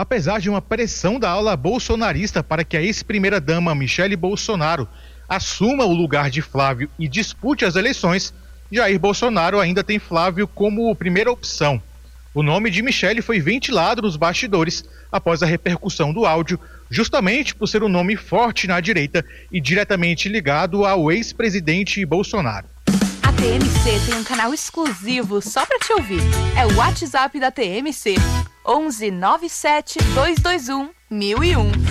Apesar de uma pressão da ala bolsonarista para que a ex-primeira-dama Michele Bolsonaro assuma o lugar de Flávio e dispute as eleições, Jair Bolsonaro ainda tem Flávio como primeira opção. O nome de Michele foi ventilado nos bastidores após a repercussão do áudio, justamente por ser um nome forte na direita e diretamente ligado ao ex-presidente Bolsonaro. A TMC tem um canal exclusivo só para te ouvir. É o WhatsApp da TMC, 11 97 221 1001.